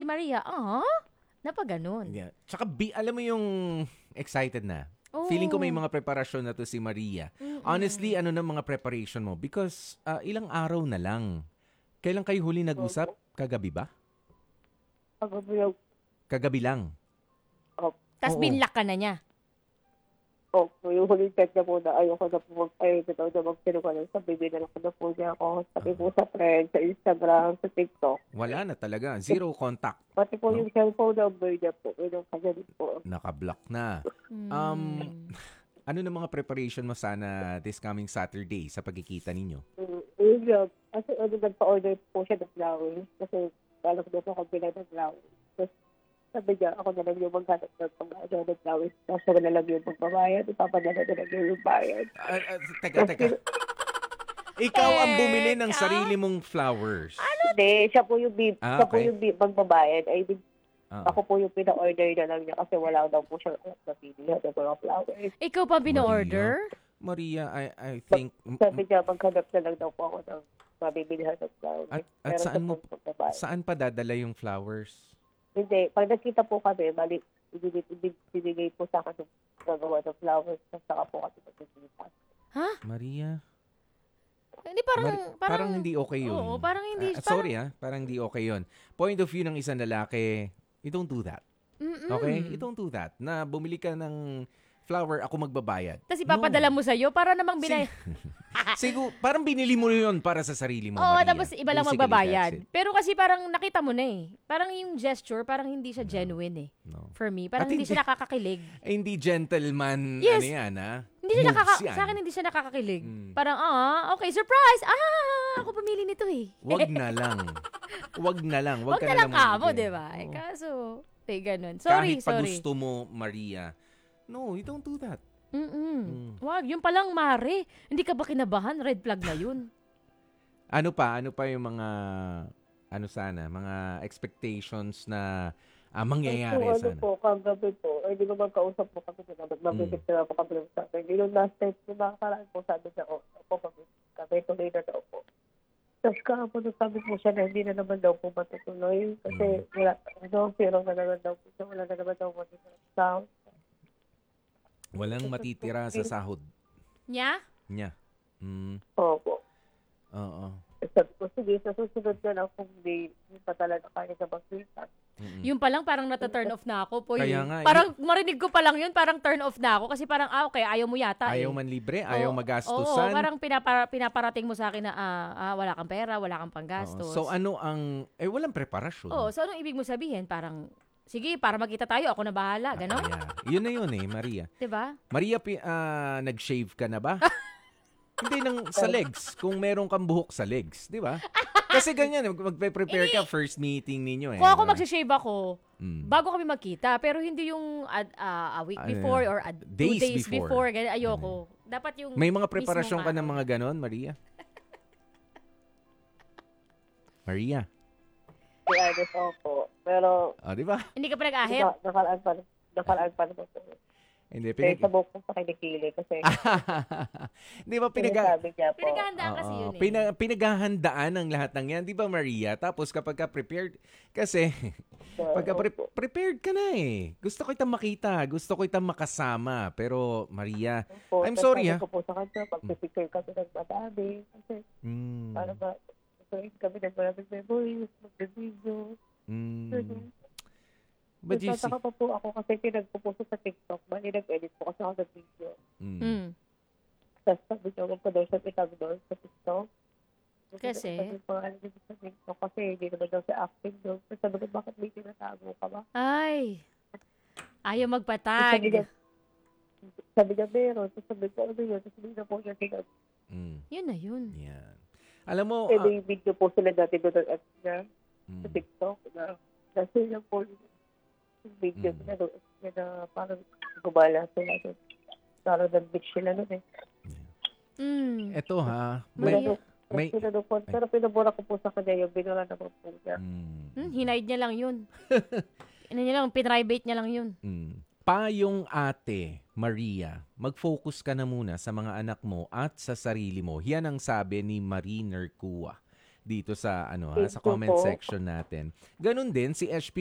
Maria, napaganon. Yeah. Tsaka alam mo yung excited na. Oh. Feeling ko may mga preparasyon na to si Maria. Honestly, ano na mga preparation mo? Because ilang araw na lang. Kailan kayo huli nag-usap? Kagabi ba? Kagabi lang. Tapos binlock ka na niya. Yung huling chat niya po na ayoko na po magsinungaling. Sabi na lang ko na po niya ako. Sabi po sa friends, sa Instagram, sa TikTok. Wala na talaga. Zero contact. Pati po yung cellphone number niya po. Yung kanya din po. Naka-block na. Ano na mga preparation mo sana this coming Saturday sa pagkikita ninyo? Kasi nagpa-order po siya ng flowers. Kasi alam ko na po kung pinag ng flowers. Tapos sabi niya, ako na lang yung maghanap ng flowers. Tapos ako na lang yung magbabayad. Ipapadala na lang yung bayad. Teka. Ikaw ang bumili ng sarili mong flowers. Hindi, siya po yung magbabayad. Ako po yung pina-order na lang niya kasi wala daw po siya napili na mga flowers. Ikaw pa pina-order? Maria, I think... Sabi niya, maghanap na lang daw po ako ng mabibilihan ng flowers. At saan pa dadala yung flowers? Hindi. Pag nakita po kami, ibigay po sa akin yung gagawa ng flowers at saka po kami magkikita. Ha? Maria? Hindi, parang hindi okay yun. Oo, parang hindi. Sorry parang hindi okay yun. Point of view ng isang lalaki, you don't do that. Okay? You don't do that. Na bumili ka ng flower, ako magbabayad. Tapos ipapadala mo sa'yo para namang Siguro, parang binili mo yun para sa sarili mo, Oo, Maria. tapos iba lang Basically, magbabayad. that's it. Pero kasi parang nakita mo na eh. Parang yung gesture, parang hindi siya genuine eh. No. For me. Parang hindi siya nakakakilig. Hindi gentleman, Yes. ano yan, ha? Hindi siya Moves yan. sa akin hindi siya nakakakilig. Parang, okay, surprise! Ako pumili nito eh. Wag na lang. Wag na lang. Wag na lang kamo, di ba? Oo. Kaso, ganun. Sorry. Kahit pa gusto mo, Maria, no, you don't do that. Wag, yun palang mare. Hindi ka ba kinabahan? Red flag na yun. Ano pa yung mga, mga expectations na mangyayari sana? Po, kagabi po, di ba magkausap po kami na magbibigit na po kami ng sabi. Yung last time, yung nakakaraan po, sabi niya, kami tuloy na daw po. Tapos kahapon, sabi po siya na hindi na naman daw po matutuloy. Kasi pero na naman daw po siya, wala na naman daw po sound. Walang matitira sa sahod Nya? niya. Opo. Oo. Sabi ko, sige, sa susunod na lang kung hindi pa talaga kaya na mag-filter. Yung palang parang nata-turn off na ako po. Kaya nga, parang marinig ko pa lang yun, parang turn off na ako. Kasi parang, okay, ayaw mo yata Ayaw man libre, ayaw Oo, magastusan. parang pinaparating mo sa akin na wala kang pera, wala kang panggastos. So ano ang, walang preparasyon. So anong ibig mo sabihin? Parang, sige, para magkita tayo, ako na bahala, gano'n? Yun na yun Maria. Diba? Maria, nag-shave ka na ba? Hindi sa legs. Kung meron kang buhok sa legs, di ba? Kasi ganyan, magpe-prepare ka first meeting ninyo Kung ako magsishave ako, bago kami magkita, pero hindi yung a week before or 2 days before. Ganyan, ayoko. Dapat yung may mga preparasyon ka ng mga ganon, Maria? Maria? Honest ako. Pero, di ba? Hindi ka pa nag-ahit? Nakaraan pa naman po. Hindi, Sa buhok ko sa kinikili kasi. Di ba pinaghahandaan kasi yun eh. Pinaghahandaan ang lahat ng yan, di ba Maria? Tapos kapag ka prepared, kasi pagka prepared ka na eh. Gusto ko itang makita, gusto ko itang makasama. Pero Maria, I'm sorry ha. Sabi ko po sa kanya, pag-picture kami ng madami. Kasi, para ba, kami nag-maraming memories, mag-video. But you see, Nagtataka pa po ako kasi pinagpupuso sa TikTok. Bali, nag-edit po kasi ako ng video. Tapos sabi niyo, huwag ko daw siya itag doon sa TikTok. Kasi? Sabi ko, sa TikTok kasi hindi naman daw siya active doon. Tapos sabi ko, bakit may tinatago ka ba? Ay, ayaw magpatag. Sabi niya, meron. Tapos sabi ko, ano yun? Tapos hindi na po niya tinag. Yun na yun. yan. Alam mo, May video po sila dati doon ng app niya sa TikTok. Kasi lang po yung video na doon na parang gumala sila doon. Parang nag-beach sila doon eh. Eto ha, pero pinabura ko po sa kanya yung binura naman po niya. Hinaid niya lang yun. Pinribate niya lang yun. Payong ate, Maria, mag-focus ka na muna sa mga anak mo at sa sarili mo. Yan ang sabi ni Marie Nercua dito sa sa comment section natin. Ganun din si HP